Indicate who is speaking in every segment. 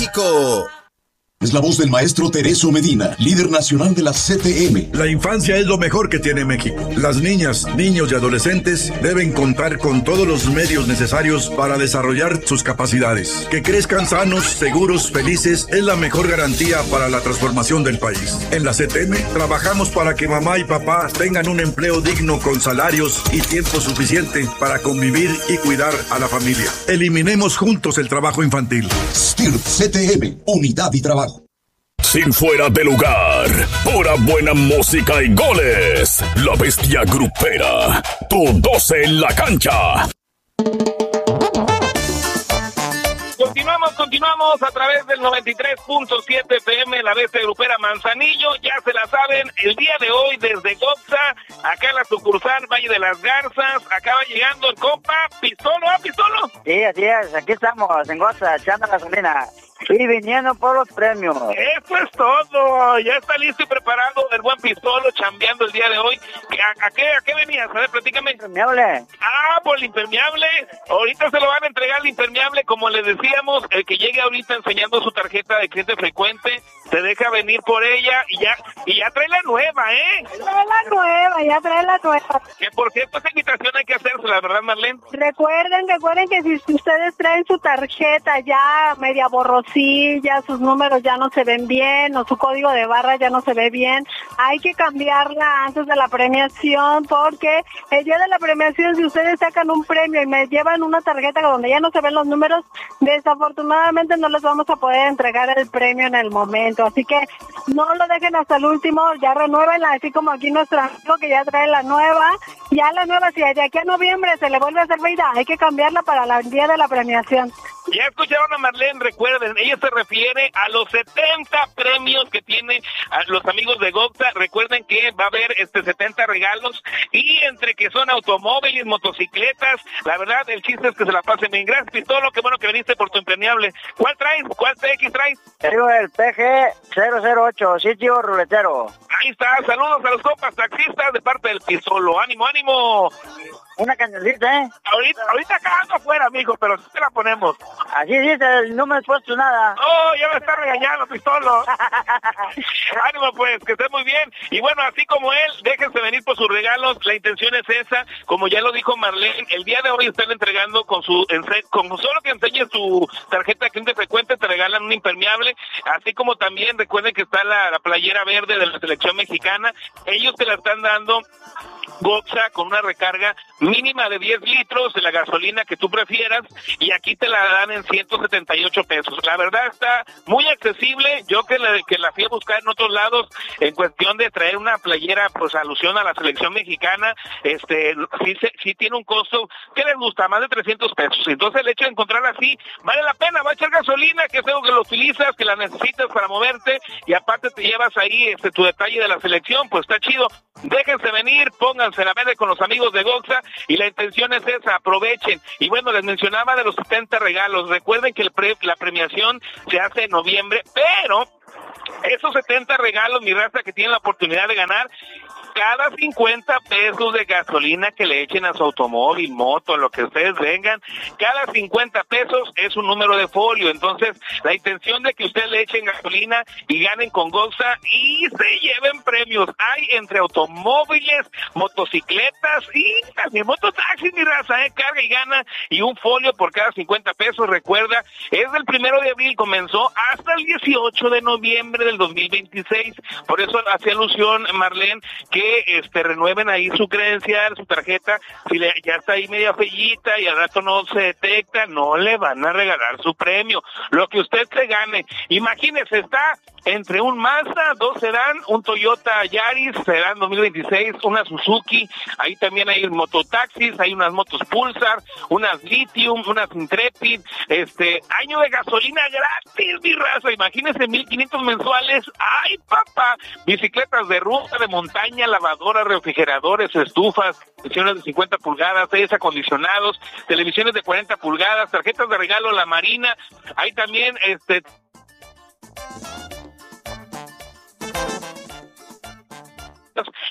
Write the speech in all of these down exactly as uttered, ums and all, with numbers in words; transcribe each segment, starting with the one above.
Speaker 1: México.
Speaker 2: Es la voz del maestro Tereso Medina, líder nacional de la C T M.
Speaker 3: La infancia es lo mejor que tiene México. Las niñas, niños y adolescentes deben contar con todos los medios necesarios para desarrollar sus capacidades. Que crezcan sanos, seguros, felices es la mejor garantía para la transformación del país. En la C T M trabajamos para que mamá y papá tengan un empleo digno con salarios y tiempo suficiente para convivir y cuidar a la familia. Eliminemos juntos el trabajo infantil.
Speaker 2: S T I R P C T M, unidad y trabajo.
Speaker 4: Sin fuera de lugar, pura buena música y goles. La bestia grupera, tu doce en la cancha.
Speaker 5: Continuamos, continuamos a través del noventa y tres punto siete F M, la bestia grupera Manzanillo. Ya se la saben, el día de hoy desde Goxa, acá en la sucursal Valle de las Garzas, acaba llegando el compa Pistolo, ¿ah, Pistolo?
Speaker 6: Sí, así es, aquí estamos en Goxa, echando gasolina. Y viniendo por los premios.
Speaker 5: Eso es todo. Ya está listo y preparado el buen Pistolo, chambeando el día de hoy. ¿A, a, qué, ¿A qué venías? A ver, platícame.
Speaker 6: Impermeable.
Speaker 5: Ah, por el impermeable. Ahorita se lo van a entregar el impermeable. Como les decíamos, el que llegue ahorita enseñando su tarjeta de cliente frecuente, se deja venir por ella y ya y ya trae la nueva, ¿eh?
Speaker 7: Trae la nueva, ya trae la nueva.
Speaker 5: Que por cierto, esa invitación hay que hacérsela, ¿verdad, Marlene?
Speaker 7: Recuerden, recuerden que si ustedes traen su tarjeta ya media borrosilla, sus números ya no se ven bien, o su código de barra ya no se ve bien, hay que cambiarla antes de la premiación, porque el día de la premiación, si ustedes sacan un premio y me llevan una tarjeta donde ya no se ven los números, desafortunadamente no les vamos a poder entregar el premio en el momento. Así que no lo dejen hasta el último, ya renuévenla, así como aquí nuestro amigo que ya trae la nueva. Ya la nueva, si de aquí a noviembre se le vuelve a hacer vida, hay que cambiarla para el día de la premiación.
Speaker 5: Ya escucharon a Marlene, recuerden, ella se refiere a los setenta premios que tienen a los amigos de Goxa. Recuerden que va a haber este setenta regalos, y entre que son automóviles, motocicletas, la verdad, el chiste es que se la pasen bien. Gracias, Pistolo, qué bueno que viniste por tu impermeable. ¿Cuál traes? ¿Cuál T X traes?
Speaker 6: Tengo el P G cero cero ocho, sitio ruletero.
Speaker 5: Ahí está, saludos a los compas taxistas de parte del Pistolo. ¡Ánimo, ánimo!
Speaker 6: Una cancioncita, ¿eh?
Speaker 5: Ahorita, ahorita acá ando afuera, amigo, pero sí te la ponemos.
Speaker 6: Así dice, no me has puesto nada.
Speaker 5: ¡Oh, ya me está regañando, Pistolo! Ánimo, pues, que esté muy bien. Y bueno, así como él, déjense venir por sus regalos. La intención es esa, como ya lo dijo Marlene, el día de hoy están entregando con su, con solo que enseñes tu tarjeta de cliente frecuente, te regalan un impermeable, así como también recuerden que está la, la playera verde de la selección mexicana. Ellos te la están dando Goxa con una recarga mínima de diez litros de la gasolina que tú prefieras, y aquí te la dan en ciento setenta y ocho pesos. La verdad está muy accesible. Yo que la, que la fui a buscar en otros lados en cuestión de traer una playera, pues alusión a la selección mexicana, este sí, sí tiene un costo que les gusta, más de trescientos pesos. Entonces el hecho de encontrarla así vale la pena. Va a echar gasolina, que es algo que lo utilizas, que la necesitas para moverte, y aparte te llevas ahí este tu detalle de la selección, pues está chido. Déjense venir, pónganse la verde con los amigos de Goxa, y la intención es esa, aprovechen. Y bueno, les mencionaba de los setenta regalos. Recuerden que el pre, la premiación se hace en noviembre, pero esos setenta regalos, mi raza, que tienen la oportunidad de ganar, cada cincuenta pesos de gasolina que le echen a su automóvil, moto, lo que ustedes vengan, cada cincuenta pesos es un número de folio. Entonces, la intención de que ustedes le echen gasolina y ganen con Goxa y se lleven premios. Hay entre automóviles, motocicletas y también mototaxis, mi raza, ¿eh? Carga y gana, y un folio por cada cincuenta pesos. Recuerda, es del primero de abril, comenzó hasta el dieciocho de noviembre del dos mil veintiséis. Por eso hacía alusión, Marlene, que que este renueven ahí su credencial, su tarjeta. Si le, ya está ahí media fellita y al rato no se detecta, no le van a regalar su premio. Lo que usted se gane, imagínese, está entre un Mazda, dos sedán, un Toyota Yaris sedán dos mil veintiséis, una Suzuki, ahí también hay mototaxis, hay unas motos Pulsar, unas Lithium, unas Intrepid, este, año de gasolina gratis, mi raza, imagínese, mil quinientos mensuales. ¡Ay, papá! Bicicletas de ruta, de montaña, lavadoras, refrigeradores, estufas, televisiones de cincuenta pulgadas, aires acondicionados, televisiones de cuarenta pulgadas, tarjetas de regalo La Marina, hay también, este...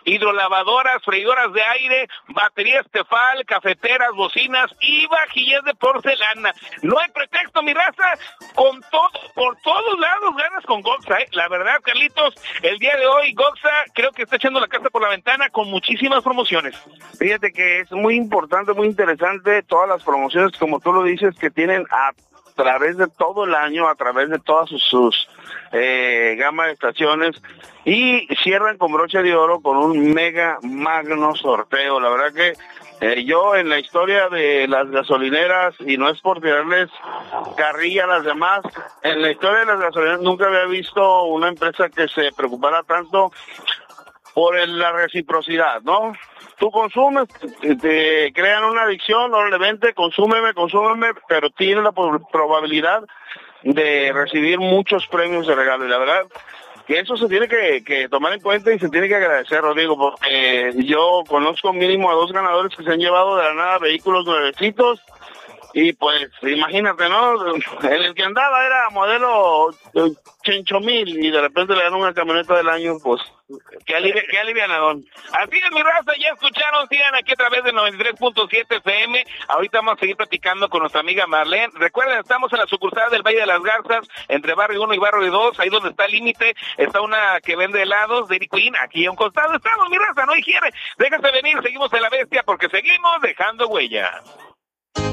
Speaker 5: hidrolavadoras, freidoras de aire, baterías Tefal, cafeteras, bocinas y vajillas de porcelana. No hay pretexto, mi raza, con todo, por todos lados ganas con Goxa, ¿eh? La verdad, Carlitos, el día de hoy Goxa creo que está echando la casa por la ventana con muchísimas promociones.
Speaker 1: Fíjate que es muy importante, muy interesante todas las promociones, como tú lo dices, que tienen a a través de todo el año, a través de todas sus, sus eh, gama de estaciones, y cierran con broche de oro con un mega magno sorteo. La verdad que eh, yo en la historia de las gasolineras, y no es por tirarles carrilla a las demás, en la historia de las gasolineras nunca había visto una empresa que se preocupara tanto por el, la reciprocidad, ¿no? Tú consumes, te, te crean una adicción, órale, vente, consúmeme, consúmeme, pero tienes la probabilidad de recibir muchos premios de regalo. Y la verdad que eso se tiene que, que tomar en cuenta y se tiene que agradecer, Rodrigo, porque yo conozco mínimo a dos ganadores que se han llevado de la nada vehículos nuevecitos. Y pues, imagínate, ¿no? En el que andaba era modelo Chencho Mil y de repente le dan una camioneta del año, pues, qué, alivia, qué alivianadón.
Speaker 5: Así es, mi raza, ya escucharon, sigan aquí a través de noventa y tres punto siete F M. Ahorita vamos a seguir platicando con nuestra amiga Marlene. Recuerden, estamos en la sucursal del Valle de las Garzas, entre Barrio uno y Barrio dos, ahí donde está el límite, está una que vende helados, Dairy Queen, aquí a un costado estamos, mi raza, no hay quiere. Déjense venir, seguimos en La Bestia porque seguimos dejando huella.